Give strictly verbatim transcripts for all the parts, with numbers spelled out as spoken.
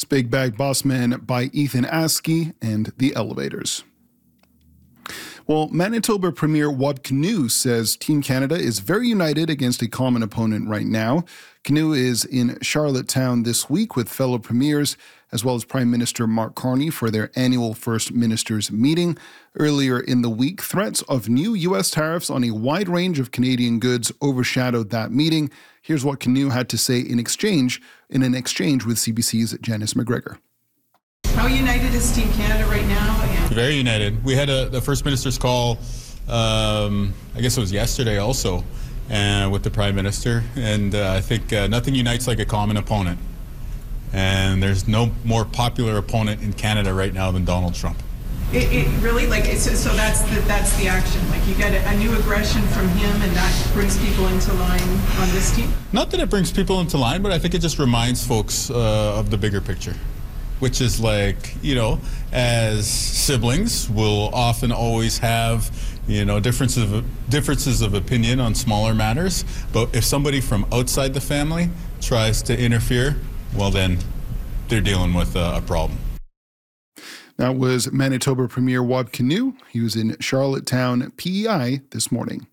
Big Bag Boss Man by Ethan Askey, and The Elevators. Well, Manitoba Premier Wab Kinew says Team Canada is very united against a common opponent right now. Kinew is in Charlottetown this week with fellow premiers, as well as Prime Minister Mark Carney for their annual First Ministers meeting. Earlier in the week, threats of new U S tariffs on a wide range of Canadian goods overshadowed that meeting. Here's what Kinew had to say in exchange in an exchange with C B C's Janice McGregor. How united is Team Canada right now? And Very united. We had a, the First Minister's call, um, I guess it was yesterday also, uh, with the Prime Minister. And uh, I think uh, nothing unites like a common opponent. And there's no more popular opponent in Canada right now than Donald Trump. It, it really, like, it's, so that's the, that's the action. Like, you get a, a new aggression from him, and that brings people into line on this team? Not that it brings people into line, but I think it just reminds folks uh, of the bigger picture. Which is like, you know, as siblings, we'll often always have, you know, differences of, differences of opinion on smaller matters. But if somebody from outside the family tries to interfere, well, then they're dealing with a, a problem. That was Manitoba Premier Wab Kinew. He was in Charlottetown, P E I, this morning.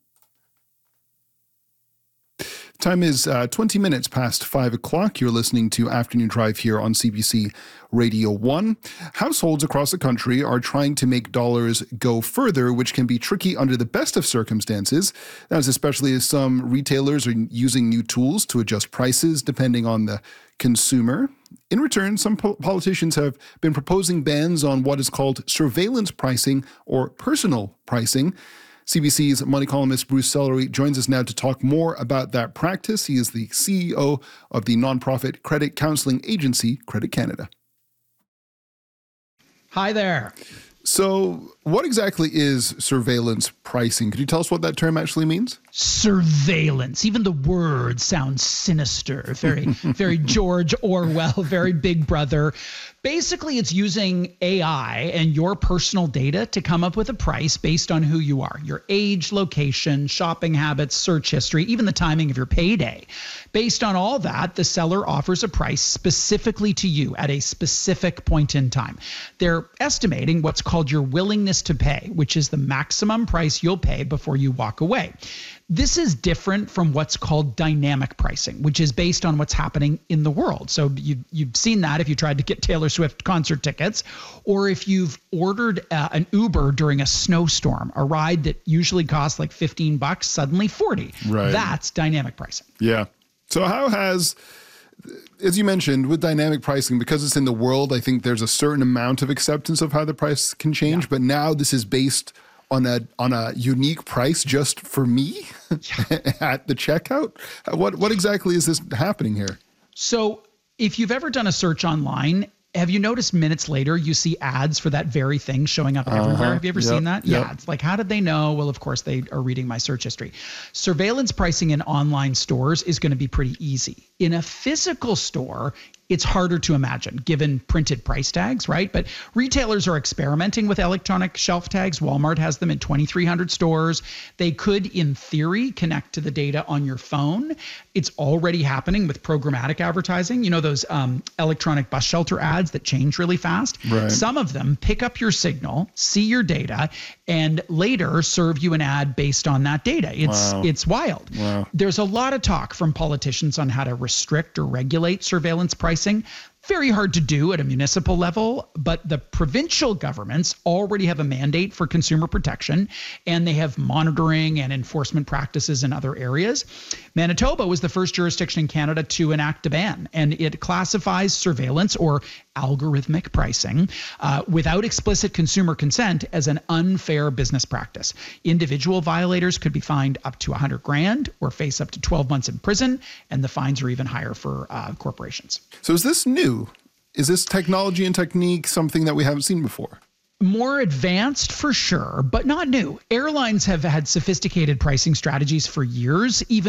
Time is uh, twenty minutes past five o'clock. You're listening to Afternoon Drive here on C B C Radio one. Households across the country are trying to make dollars go further, which can be tricky under the best of circumstances. That's especially as some retailers are using new tools to adjust prices depending on the consumer. In return, some po- politicians have been proposing bans on what is called surveillance pricing or personal pricing. C B C's money columnist Bruce Sellery joins us now to talk more about that practice. He is the C E O of the nonprofit credit counseling agency, Credit Canada. Hi there. So what exactly is surveillance pricing? Could you tell us what that term actually means? Surveillance. Even the word sounds sinister. Very, very George Orwell, very Big Brother. Basically, it's using A I and your personal data to come up with a price based on who you are, your age, location, shopping habits, search history, even the timing of your payday. Based on all that, the seller offers a price specifically to you at a specific point in time. They're estimating what's called your willingness to pay, which is the maximum price you'll pay before you walk away. This is different from what's called dynamic pricing, which is based on what's happening in the world. So you've, you've seen that if you tried to get Taylor Swift concert tickets, or if you've ordered uh, an Uber during a snowstorm, a ride that usually costs like fifteen bucks, suddenly forty. Right. That's dynamic pricing. Yeah. So how has, as you mentioned, with dynamic pricing, because it's in the world, I think there's a certain amount of acceptance of how the price can change. Yeah. But now this is based on a on a unique price just for me yeah. at the checkout. What what exactly is this happening here? So if you've ever done a search online, have you noticed minutes later you see ads for that very thing showing up everywhere? Uh-huh. Have you ever yep. seen that? Yep. Yeah. It's like, how did they know? Well, of course, they are reading my search history. Surveillance pricing in online stores is going to be pretty easy. In a physical store, it's harder to imagine given printed price tags, right? But retailers are experimenting with electronic shelf tags. Walmart has them in twenty-three hundred stores. They could, in theory, connect to the data on your phone. It's already happening with programmatic advertising. You know, those um, electronic bus shelter ads that change really fast. Right. Some of them pick up your signal, see your data, and later serve you an ad based on that data. It's wow. it's wild. Wow. There's a lot of talk from politicians on how to restrict or regulate surveillance pricing. Very hard to do at a municipal level, but the provincial governments already have a mandate for consumer protection, and they have monitoring and enforcement practices in other areas. Manitoba was the first jurisdiction in Canada to enact a ban, and it classifies surveillance or algorithmic pricing uh, without explicit consumer consent as an unfair business practice. Individual violators could be fined up to one hundred grand or face up to twelve months in prison, and the fines are even higher for uh, corporations. So is this new? Is this technology and technique something that we haven't seen before? More advanced for sure, but not new. Airlines have had sophisticated pricing strategies for years, even